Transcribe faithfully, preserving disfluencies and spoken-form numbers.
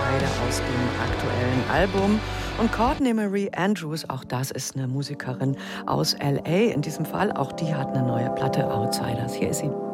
Outsider aus dem aktuellen Album. Und Courtney Marie Andrews, auch das ist eine Musikerin aus L A. In diesem Fall, auch die hat eine neue Platte, Outsiders. Hier ist sie.